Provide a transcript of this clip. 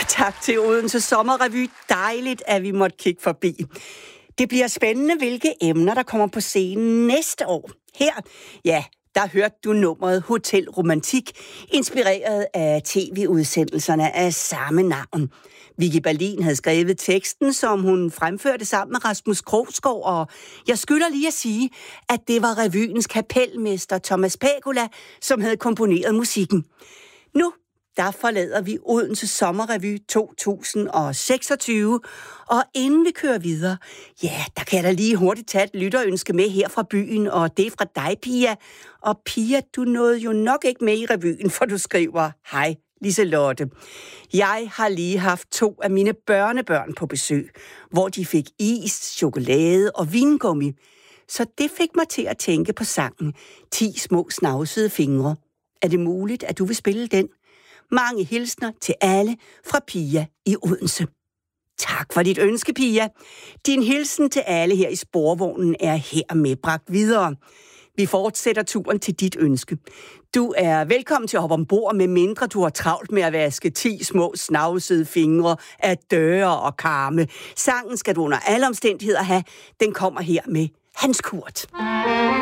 Tak til Odense Sommerrevy. Dejligt, at vi måtte kigge forbi. Det bliver spændende, hvilke emner, der kommer på scenen næste år. Her, der hørte du nummeret Hotel Romantik, inspireret af tv-udsendelserne af samme navn. Vicky Berlin havde skrevet teksten, som hun fremførte sammen med Rasmus Krogsgaard, og jeg skylder lige at sige, at det var revyens kapelmester Thomas Pagula, som havde komponeret musikken. Nu der forlader vi Odense Sommerrevy 2026, og inden vi kører videre, der kan jeg da lige hurtigt tage et lytterønske med her fra byen, og det er fra dig, Pia. Og Pia, du nåede jo nok ikke med i revyen, for du skriver, hej Liselotte. Jeg har lige haft 2 af mine børnebørn på besøg, hvor de fik is, chokolade og vingummi. Så det fik mig til at tænke på sangen 10 små snavsede fingre. Er det muligt, at du vil spille den? Mange hilsner til alle fra Pia i Odense. Tak for dit ønske, Pia. Din hilsen til alle her i sporvognen er hermed bragt videre. Vi fortsætter turen til dit ønske. Du er velkommen til at hoppe ombord, med mindre du har travlt med at vaske 10 små snavsede fingre af døre og karme. Sangen skal du under alle omstændigheder have. Den kommer her med Hans Kurt.